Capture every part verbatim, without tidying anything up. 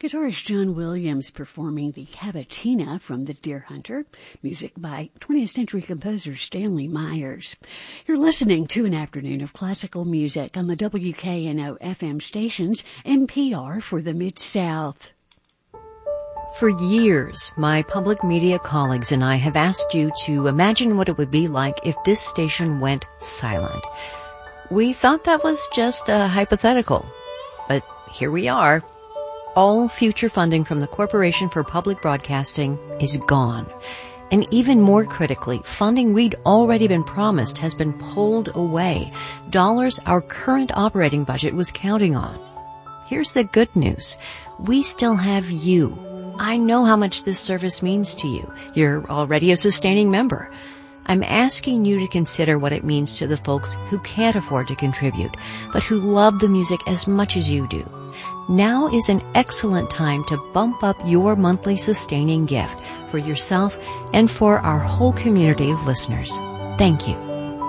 Guitarist John Williams performing the Cavatina from The Deer Hunter, music by twentieth century composer Stanley Myers. You're listening to an afternoon of classical music on the W K N O F M stations, N P R for the Mid-South. For years, my public media colleagues and I have asked you to imagine what it would be like if this station went silent. We thought that was just a hypothetical, but here we are. All future funding from the Corporation for Public Broadcasting is gone. And even more critically, funding we'd already been promised has been pulled away, dollars our current operating budget was counting on. Here's the good news. We still have you. I know how much this service means to you. You're already a sustaining member. I'm asking you to consider what it means to the folks who can't afford to contribute, but who love the music as much as you do. Now is an excellent time to bump up your monthly sustaining gift for yourself and for our whole community of listeners. Thank you.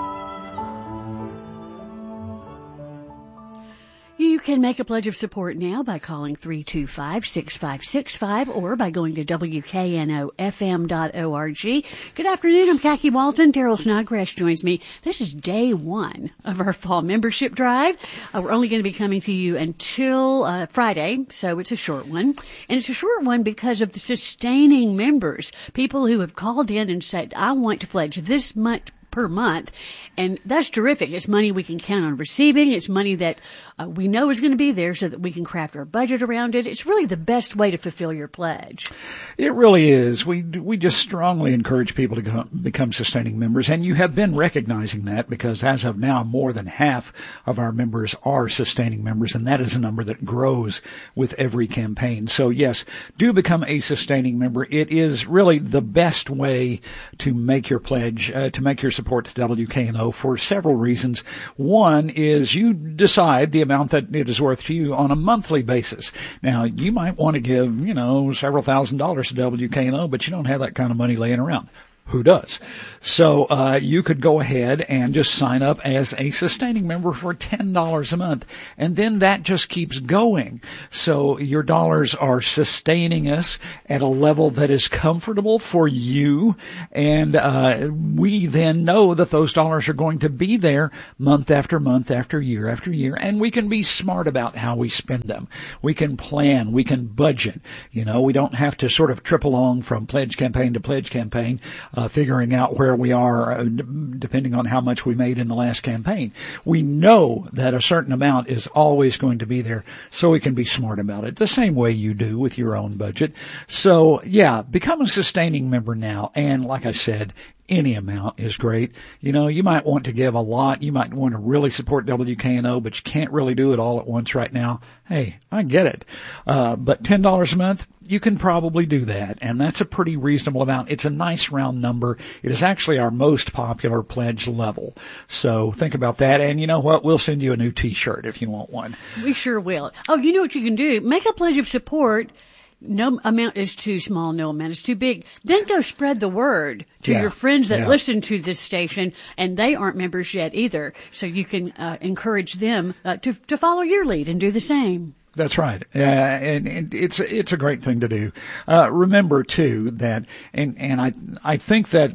You can make a pledge of support now by calling three two five, six five six five or by going to W K N O F M dot org. Good afternoon. I'm Khaki Walton. Daryl Snodgrass joins me. This is day one of our fall membership drive. Uh, we're only going to be coming to you until uh, Friday, so it's a short one. And it's a short one because of the sustaining members, people who have called in and said, I want to pledge this much per month. And that's terrific. It's money we can count on receiving. It's money that uh, we know is going to be there so that we can craft our budget around it. It's really the best way to fulfill your pledge. It really is. We we just strongly encourage people to go, become sustaining members, and you have been recognizing that because as of now, more than half of our members are sustaining members, and that is a number that grows with every campaign. So yes, do become a sustaining member. It is really the best way to make your pledge, uh, to make your support to W K N O for several reasons. One is you decide the amount that it is worth to you on a monthly basis. Now, you might want to give, you know, several thousand dollars to W K N O, but you don't have that kind of money laying around. Who does? So uh you could go ahead and just sign up as a sustaining member for ten dollars a month, and then that just keeps going. So your dollars are sustaining us at a level that is comfortable for you, and uh we then know that those dollars are going to be there month after month after year after year, and we can be smart about how we spend them. We can plan, we can budget. You know, we don't have to sort of trip along from pledge campaign to pledge campaign, Uh, figuring out where we are uh, d- depending on how much we made in the last campaign. We know that a certain amount is always going to be there, so we can be smart about it, the same way you do with your own budget. So, yeah, become a sustaining member now, and like I said, any amount is great. You know, you might want to give a lot. You might want to really support W K N O, but you can't really do it all at once right now. Hey, I get it. Uh, but ten dollars a month, you can probably do that. And that's a pretty reasonable amount. It's a nice round number. It is actually our most popular pledge level. So think about that. And you know what? We'll send you a new t-shirt if you want one. We sure will. Oh, you know what you can do? Make a pledge of support. No amount is too small, no amount is too big. Then go spread the word to yeah, your friends that yeah. listen to this station, and they aren't members yet either. So you can uh, encourage them uh, to to follow your lead and do the same. That's right. Uh, and, and it's, it's a great thing to do. Uh, remember too that, and, and I, I think that,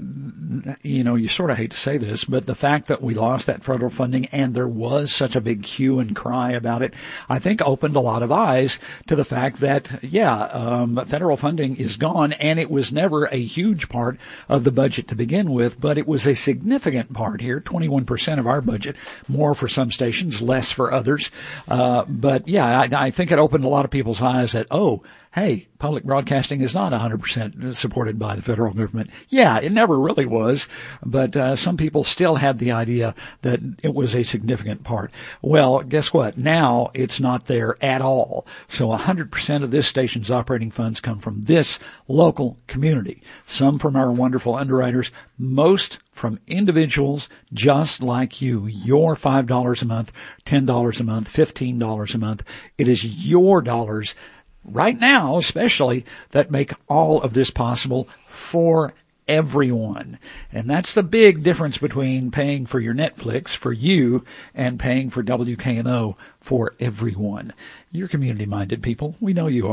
you know, you sort of hate to say this, but the fact that we lost that federal funding and there was such a big hue and cry about it, I think opened a lot of eyes to the fact that, yeah, um, federal funding is gone, and it was never a huge part of the budget to begin with, but it was a significant part here, twenty-one percent of our budget, more for some stations, less for others. Uh, but yeah, I, I think it opened a lot of people's eyes that, oh, hey, public broadcasting is not one hundred percent supported by the federal government. Yeah, it never really was, but uh, some people still had the idea that it was a significant part. Well, guess what? Now it's not there at all. So one hundred percent of this station's operating funds come from this local community, some from our wonderful underwriters, most from individuals just like you. Your five dollars a month, ten dollars a month, fifteen dollars a month. It is your dollars right now, especially, that make all of this possible for everyone. And that's the big difference between paying for your Netflix for you and paying for W K N O for everyone. You're community-minded people. We know you are.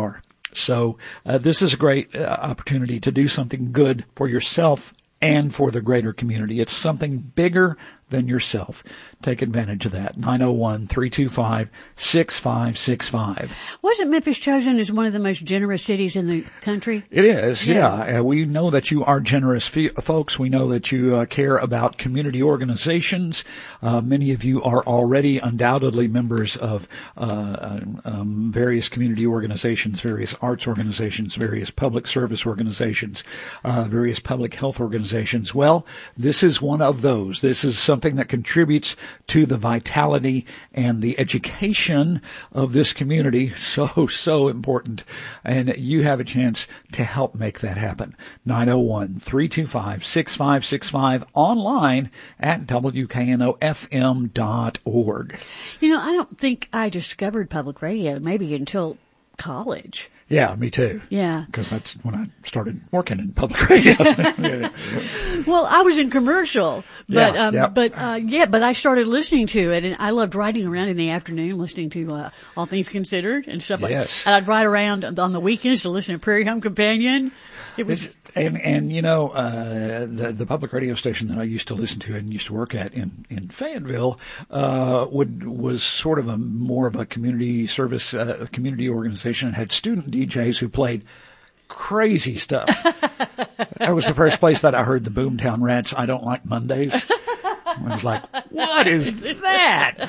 So uh, this is a great uh, opportunity to do something good for yourself and for the greater community. It's something bigger than yourself. Take advantage of that. nine oh one, three two five, six five six five. Wasn't Memphis chosen as one of the most generous cities in the country? It is, yeah. yeah. Uh, we know that you are generous f- folks. We know that you uh, care about community organizations. Uh, many of you are already undoubtedly members of uh, um, various community organizations, various arts organizations, various public service organizations, uh, various public health organizations. Well, this is one of those. This is something that contributes to the vitality and the education of this community. So, so important. And you have a chance to help make that happen. nine oh one, three two five, six five six five, online at W K N O F M dot org. You know, I don't think I discovered public radio maybe until college. Yeah, me too. Yeah. Because that's when I started working in public radio. Well, I was in commercial, but, yeah, um, yeah. but, uh, yeah, but I started listening to it, and I loved riding around in the afternoon listening to, uh, All Things Considered and stuff like that. Yes. And I'd ride around on the weekends to listen to Prairie Home Companion. It was, It's, and, and, you know, uh, the, the public radio station that I used to listen to and used to work at in, in Fayetteville, uh, would, was sort of a more of a community service, uh, community organization. It had student D Js who played crazy stuff. That was the first place that I heard the Boomtown Rats, I Don't Like Mondays. I was like, what is that?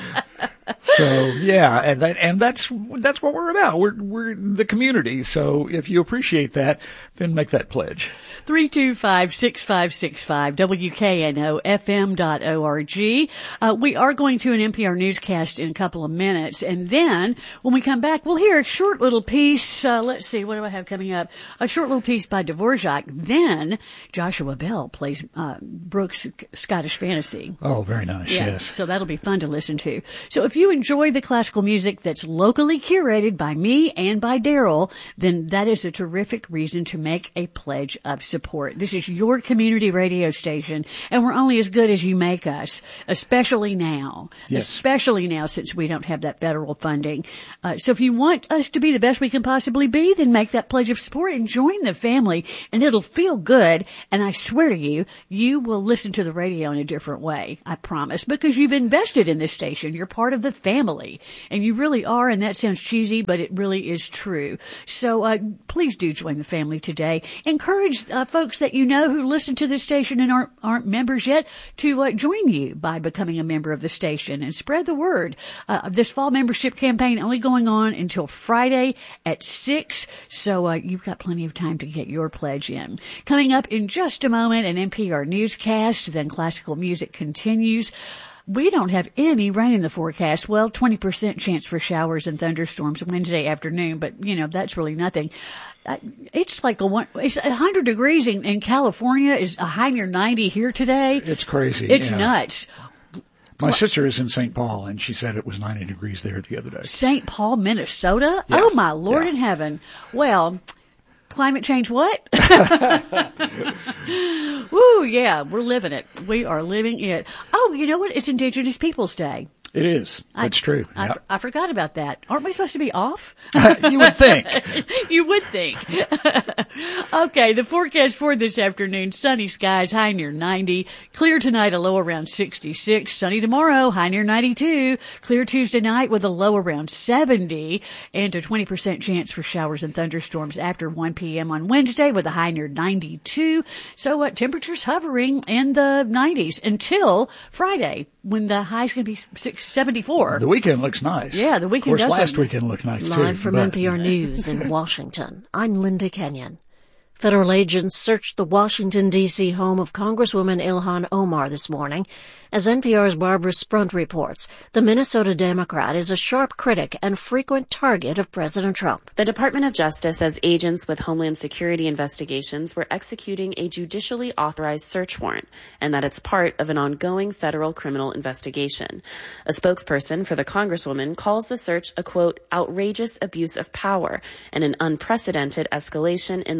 So yeah, and that, and that's, that's what we're about. We're, we're the community. So if you appreciate that, then make that pledge. three two five, six five six five, W K N O F M dot org. Uh, we are going to an N P R newscast in a couple of minutes. And then when we come back, we'll hear a short little piece. Uh, let's see, what do I have coming up? A short little piece by Dvorak. Then Joshua Bell plays, uh, Brooks' Scottish Fantasy. Oh, very nice. Yeah, Yes. so that'll be fun to listen to. So if you enjoy the classical music that's locally curated by me and by Daryl, then that is a terrific reason to make a pledge of support. This is your community radio station, and we're only as good as you make us, especially now. Yes. Especially now since we don't have that federal funding. Uh, so if you want us to be the best we can possibly be, then make that pledge of support and join the family, and it'll feel good. And I swear to you, you will listen to the radio in a different way. I promise, because you've invested in this station. You're part of the family, and you really are. And that sounds cheesy, but it really is true. So uh, please do join the family today. Encourage uh, folks that you know who listen to this station and aren't, aren't members yet to uh, join you by becoming a member of the station and spread the word. Uh, this fall membership campaign only going on until Friday at six, so uh, you've got plenty of time to get your pledge in. Coming up in just a moment, an N P R newscast, then classical music continues. We don't have any rain in the forecast. Well, twenty percent chance for showers and thunderstorms Wednesday afternoon, but, you know, that's really nothing. Uh, it's like a one, it's one hundred degrees in, in California, is a high near ninety here today. It's crazy. It's yeah. nuts. My sister is in Saint Paul, and she said it was ninety degrees there the other day. Saint Paul, Minnesota? Yeah. Oh, my Lord Yeah. in heaven. Well, climate change what? Woo, yeah, we're living it. We are living it. Oh, you know what? It's Indigenous Peoples Day. It is. That's I, true. I, Yep. I forgot about that. Aren't we supposed to be off? You would think. You would think. Okay, the forecast for this afternoon, sunny skies, high near ninety. Clear tonight, a low around sixty-six. Sunny tomorrow, high near ninety-two. Clear Tuesday night with a low around seventy. And a twenty percent chance for showers and thunderstorms after one p.m. on Wednesday with a high near ninety-two. So uh, temperatures hovering in the nineties until Friday, when the high's going to be seventy-four. The weekend looks nice. Yeah, the weekend Of course, does last look- weekend looked nice, too. Live from but- N P R News in Washington, I'm Linda Kenyon. Federal agents searched the Washington, D C home of Congresswoman Ilhan Omar this morning. As N P R's Barbara Sprunt reports, the Minnesota Democrat is a sharp critic and frequent target of President Trump. The Department of Justice says agents with Homeland Security investigations were executing a judicially authorized search warrant and that it's part of an ongoing federal criminal investigation. A spokesperson for the Congresswoman calls the search a, quote, outrageous abuse of power and an unprecedented escalation in the weaponization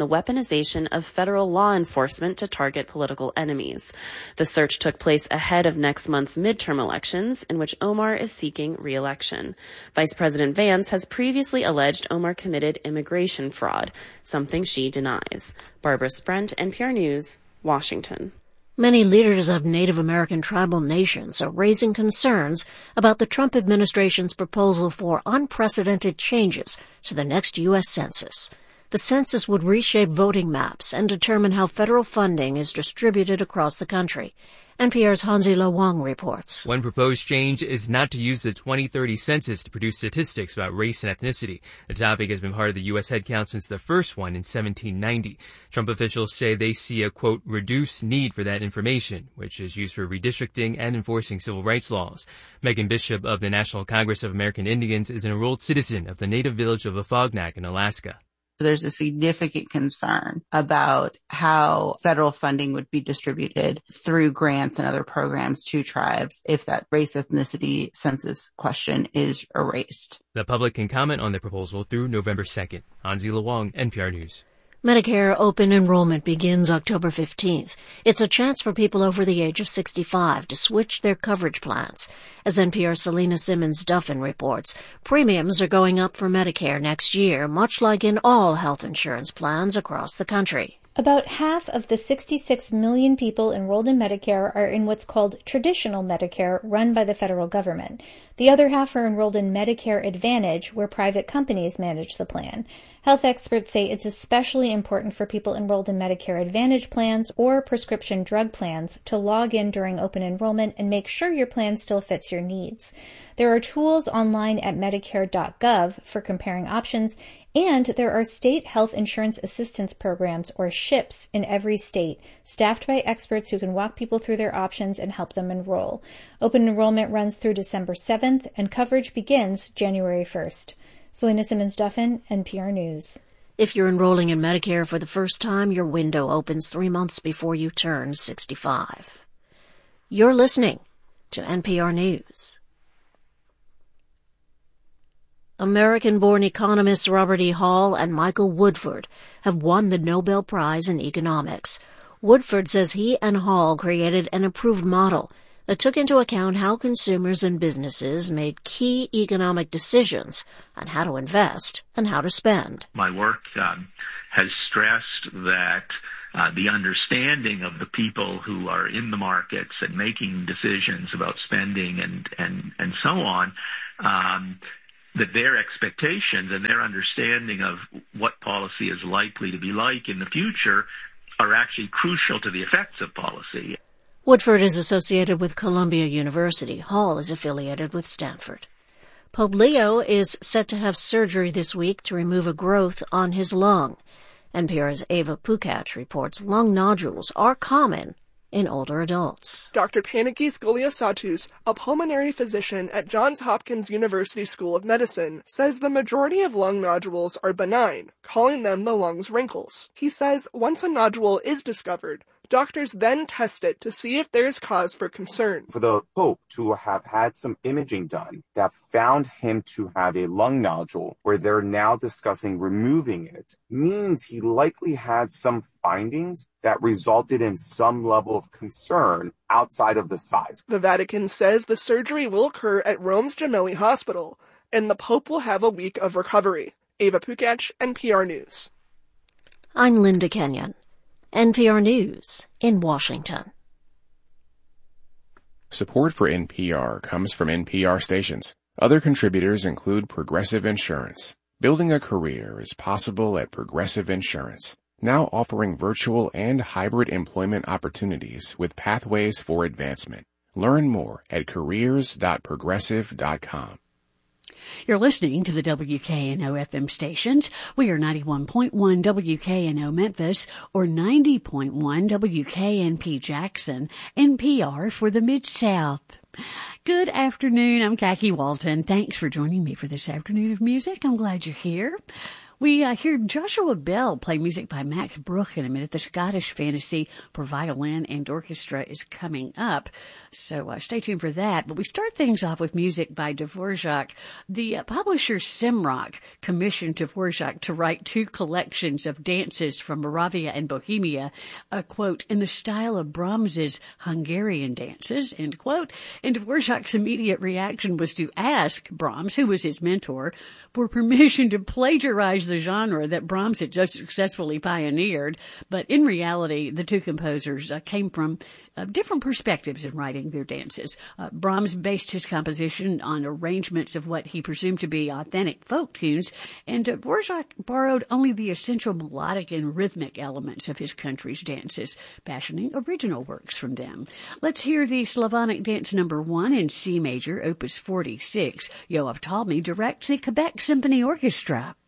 weaponization of federal law enforcement to target political enemies. The search took place ahead of next month's midterm elections, in which Omar is seeking re-election. Vice President Vance has previously alleged Omar committed immigration fraud, something she denies. Barbara Sprent, N P R News, Washington. Many leaders of Native American tribal nations are raising concerns about the Trump administration's proposal for unprecedented changes to the next U S Census. The census would reshape voting maps and determine how federal funding is distributed across the country. N P R's Hansi Lo Wang reports. One proposed change is not to use the twenty thirty census to produce statistics about race and ethnicity. The topic has been part of the U S headcount since the first one in seventeen ninety. Trump officials say they see a, quote, reduced need for that information, which is used for redistricting and enforcing civil rights laws. Megan Bishop of the National Congress of American Indians is an enrolled citizen of the native village of Afognak in Alaska. There's a significant concern about how federal funding would be distributed through grants and other programs to tribes if that race ethnicity census question is erased. The public can comment on the proposal through November second. Hansi Lo Wang, N P R News. Medicare open enrollment begins October fifteenth. It's a chance for people over the age of sixty-five to switch their coverage plans. As N P R's Selena Simmons-Duffin reports, premiums are going up for Medicare next year, much like in all health insurance plans across the country. About half of the sixty-six million people enrolled in Medicare are in what's called traditional Medicare, run by the federal government. The other half are enrolled in Medicare Advantage, where private companies manage the plan. Health experts say it's especially important for people enrolled in Medicare Advantage plans or prescription drug plans to log in during open enrollment and make sure your plan still fits your needs. There are tools online at medicare dot gov for comparing options, and there are state health insurance assistance programs, or SHIPs, in every state, staffed by experts who can walk people through their options and help them enroll. Open enrollment runs through December seventh, and coverage begins January first. Selena Simmons-Duffin, N P R News. If you're enrolling in Medicare for the first time, your window opens three months before you turn sixty-five. You're listening to N P R News. American-born economists Robert E. Hall and Michael Woodford have won the Nobel Prize in Economics. Woodford says he and Hall created an improved model that took into account how consumers and businesses made key economic decisions on how to invest and how to spend. My work um, has stressed that uh, the understanding of the people who are in the markets and making decisions about spending and, and, and so on, um, that their expectations and their understanding of what policy is likely to be like in the future are actually crucial to the effects of policy. Woodford is associated with Columbia University. Hall is affiliated with Stanford. Pope Leo is set to have surgery this week to remove a growth on his lung. N P R's Ava Pukac reports lung nodules are common in older adults. Doctor Panagis Goliasatus, a pulmonary physician at Johns Hopkins University School of Medicine, says the majority of lung nodules are benign, calling them the lung's wrinkles. He says once a nodule is discovered, doctors then test it to see if there is cause for concern. For the Pope to have had some imaging done that found him to have a lung nodule where they're now discussing removing it means he likely had some findings that resulted in some level of concern outside of the size. The Vatican says the surgery will occur at Rome's Gemelli Hospital, and the Pope will have a week of recovery. Ava Pukac, N P R News. I'm Linda Kenyon, N P R News in Washington. Support for N P R comes from N P R stations. Other contributors include Progressive Insurance. Building a career is possible at Progressive Insurance, now offering virtual and hybrid employment opportunities with pathways for advancement. Learn more at careers dot progressive dot com. You're listening to the W K N O F M stations. We are ninety-one point one W K N O Memphis or ninety point one W K N P Jackson, N P R for the Mid-South. Good afternoon. I'm Khaki Walton. Thanks for joining me for this afternoon of music. I'm glad you're here. We uh, hear Joshua Bell play music by Max Bruch in a minute. The Scottish Fantasy for Violin and Orchestra is coming up, so uh, stay tuned for that. But we start things off with music by Dvorak. The uh, publisher Simrock commissioned Dvorak to write two collections of dances from Moravia and Bohemia, uh, quote, in the style of Brahms's Hungarian dances, end quote. And Dvorak's immediate reaction was to ask Brahms, who was his mentor, for permission to plagiarize the genre that Brahms had so successfully pioneered. But in reality, the two composers uh, came from uh, different perspectives in writing their dances. Uh, Brahms based his composition on arrangements of what he presumed to be authentic folk tunes, and uh, Dvorak borrowed only the essential melodic and rhythmic elements of his country's dances, fashioning original works from them. Let's hear the Slavonic Dance Number One in C major, Opus forty-six. Yoav Talmy directs the Quebec Symphony Orchestra.